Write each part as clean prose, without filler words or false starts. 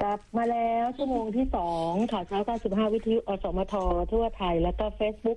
ลับมาแล้วชั่วโมงที่2ข่าวเช้า95วิทยุอสมททั่วไทยแล้วก็ Facebook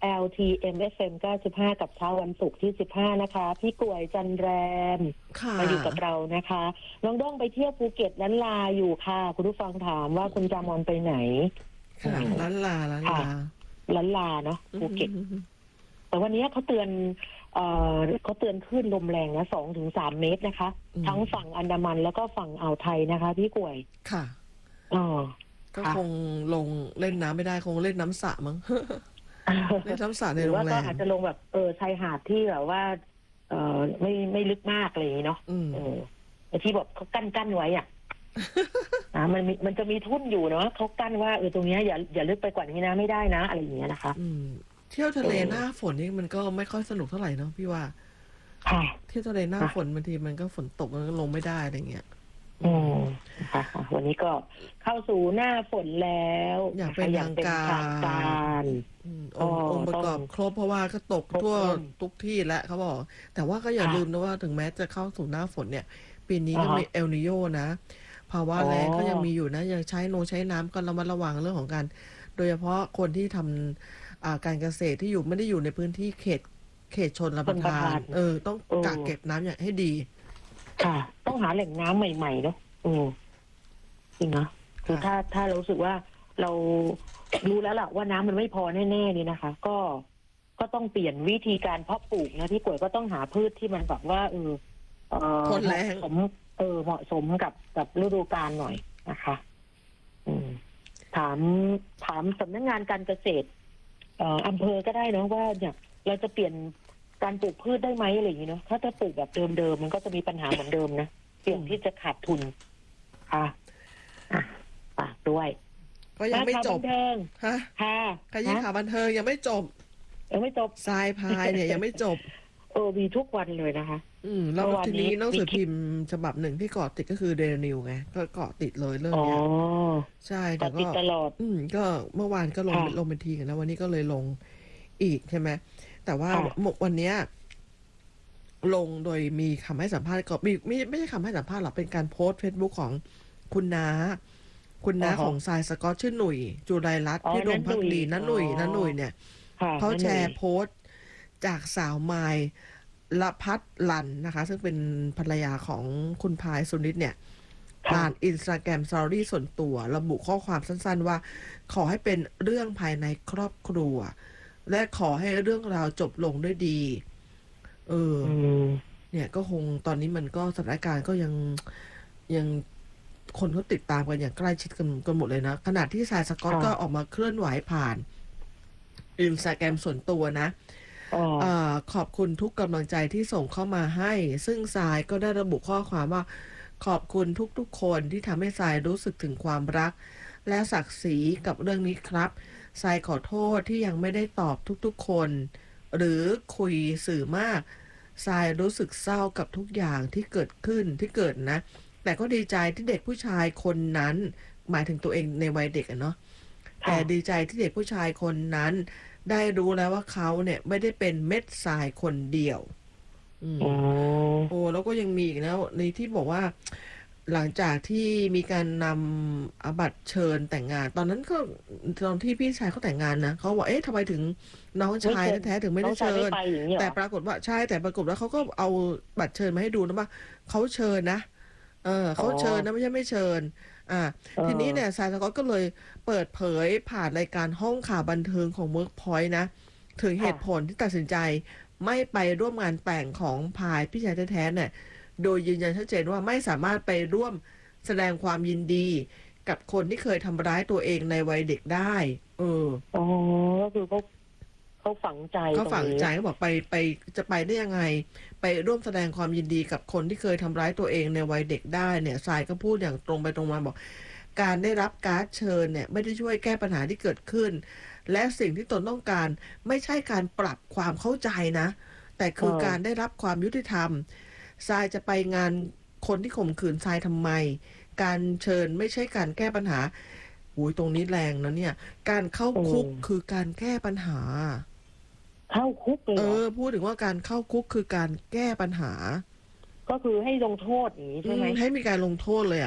LTMFM 95กับเช้าวันศุกร์ที่15นะคะพี่กวยจันแรมมาอยู่กับเรานะคะน้องด้องไปเที่ยวภูเก็ตล้านลาอยู่ค่ะคุณผู้ฟังถามว่าคุณจามอนไปไหนค่ะล้านลาล้านลาเนาะภูเก็ตแต่วันนี้เขาเตือนคลื่นลมแรงนะ2-3 เมตรนะคะทั้งฝั่งอันดามันแล้วก็ฝั่งอ่าวไทยนะคะพี่กวยค่ะก็คงลงเล่นน้ำไม่ได้คงเล่นน้ำสระมั้งเล่นน้ำสระในโรงแรมหรือว่าก็อาจจะลงแบบชายหาดที่แบบว่าไม่ลึกมากอะไรอย่างนี้เนาะที่แบบเขากั้นไว้อ่ะมันจะมีทุ่นอยู่เนาะเขากั้นว่าตรงนี้อย่าลึกไปกว่านี้นะไม่ได้นะอะไรอย่างเงี้ยนะคะเที่ยวทะเลหน้าฝนนี่มันก็ไม่ค่อยสนุกเท่าไหร่เนาะพี่ว่าเที่ยวทะเลหน้าฝนบางทีมันก็ฝนตกมันก็ลงไม่ได้อะไรเงี้ยค่ะวันนี้ก็เข้าสู่หน้าฝนแล้วอย่างเป็นทางการองค์ประกอบครบเพราะว่าก็ตกทั่วทุกที่แล้วเขาบอกแต่ว่าก็อย่าลืมนะว่าถึงแม้จะเข้าสู่หน้าฝนเนี่ยปีนี้ก็มีเอลนิโญนะภาวะแล้งก็ยังมีอยู่นะยังใช้น้ำก็ระมัดระวังเรื่องของการโดยเฉพาะคนที่ทำการเกษตรที่ไม่ได้อยู่ในพื้นที่เขตชลประทานต้องกักเก็บน้ำอย่างให้ดีค่ะต้องหาแหล่งน้ำใหม่ๆเนาะจริงนะคือถ้าเรารู้สึกว่าเรารู้แล้วล่ะว่าน้ำมันไม่พอแน่ๆนี่นะคะก็ต้องเปลี่ยนวิธีการเพาะปลูกนะที่กล้วยก็ต้องหาพืชที่มันแบบว่าทนแรงเหมาะสมกับฤดูกาลหน่อยนะคะถามสำนักงานการเกษตรอำเภอก็ได้เนาะว่าเนี่ยเราจะเปลี่ยนการปลูกพืชได้ไหมอะไรอย่างนี้เนาะถ้าจะปลูกแบบเดิมๆมันก็จะมีปัญหาเหมือนเดิมนะเสี่ยงที่จะขาดทุนค่ะฝากด้วยก็ยังไม่จบค่ะขยี้ข่าวบันเทิงยังไม่จบทรายพายเนี่ยยังไม่จบมีทุกวันเลยนะคะแล้วทีนี้หนังสือพิมพ์ฉบับหนึ่งที่เกาะติดก็คือเดลินิวไงก็เกาะติดเลยเรื่องนี้ใช่แต่ก็ตลอดก็เมื่อวานก็ลงเป็นทีกันนะวันนี้ก็เลยลงอีกใช่ไหมแต่ว่าวันนี้ลงโดยมีคำให้สัมภาษณ์ก็ไม่ใช่คำให้สัมภาษณ์หรอกเป็นการโพสต์ Facebook ของคุณน้าของทรายสกอตชื่อหนุ่ยจุไรรัตน์ที่ดมพักดีน้าหนุ่ยเนี่ยเขาแชร์โพสต์จากสาวไมล์ละพัฒลันนะคะซึ่งเป็นภรรยาของคุณพายสุนิตเนี่ยผ่าน Instagram Story ส่วนตัวระบุข้อความสั้นๆว่าขอให้เป็นเรื่องภายในครอบครัวและขอให้เรื่องราวจบลงด้วยดีเนี่ยก็คงตอนนี้มันก็สถานการณ์ก็ยังคนเขาติดตามกันอย่างใกล้ชิดกันหมดเลยนะขณะที่ทรายสกอตก็ออกมาเคลื่อนไหวผ่าน Instagram ส่วนตัวนะขอบคุณทุกกำลังใจที่ส่งเข้ามาให้ซึ่งทรายก็ได้ระบุข้อความว่าขอบคุณทุกๆคนที่ทำให้ทรายรู้สึกถึงความรักและศักดิ์ศรีกับเรื่องนี้ครับทรายขอโทษที่ยังไม่ได้ตอบทุกๆคนหรือคุยสื่อมากทรายรู้สึกเศร้ากับทุกอย่างที่เกิดนะแต่ก็ดีใจที่เด็กผู้ชายคนนั้นหมายถึงตัวเองในวัยเด็กเนาะแต่ดีใจที่เด็กผู้ชายคนนั้นได้รู้แล้วว่าเขาเนี่ยไม่ได้เป็นเม็ดทรายคนเดียวแล้วก็ยังมีอีกนะในที่บอกว่าหลังจากที่มีการนำบัตรเชิญแต่งงานตอนนั้นก็ตอนที่พี่ชายเขาแต่งงานนะเขาบอกทำไมถึงน้องชายแท้ๆถึงไม่ได้เชิญแต่ปรากฏว่าใช่แต่ปรากฏว่าเขาก็เอาบัตรเชิญมาให้ดูนะว่าเขาเชิญนะเขาเชิญนะไม่ใช่ไม่เชิญทีนี้เนี่ยทรายสกอตก็เลยเปิดเผยผ่านรายการห้องข่าวบันเทิงของ Workpoint นะถึงเหตุผลที่ตัดสินใจไม่ไปร่วมงานแต่งของพายพี่ชายแท้ๆเนี่ยโดยยืนยันชัดเจนว่าไม่สามารถไปร่วมแสดงความยินดีกับคนที่เคยทำร้ายตัวเองในวัยเด็กได้ก็คือเขาฝังใจเขาบอกไปจะไปได้ยังไงไปร่วมแสดงความยินดีกับคนที่เคยทำร้ายตัวเองในวัยเด็กได้เนี่ยทรายก็พูดอย่างตรงไปตรงมาบอกการได้รับการ์ดเชิญเนี่ยไม่ได้ช่วยแก้ปัญหาที่เกิดขึ้นและสิ่งที่ตนต้องการไม่ใช่การปรับความเข้าใจนะแต่คือการได้รับความยุติธรรมทรายจะไปงานคนที่ข่มขืนทรายทำไมการเชิญไม่ใช่การแก้ปัญหาตรงนี้แรงนะเนี่ยการเข้าคุกคือการแก้ปัญหาเข้าคุกเลยพูดถึงว่าการเข้าคุกคือการแก้ปัญหาก็คือให้ลงโทษอย่างนี้ใช่ไหมให้มีการลงโทษเลย